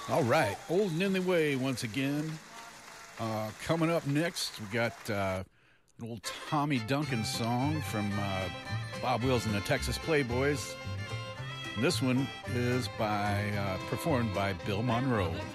All right, Old and in the Way once again. Coming up next, we got an old Tommy Duncan song from Bob Wills and the Texas Playboys. And this one is performed by Bill Monroe.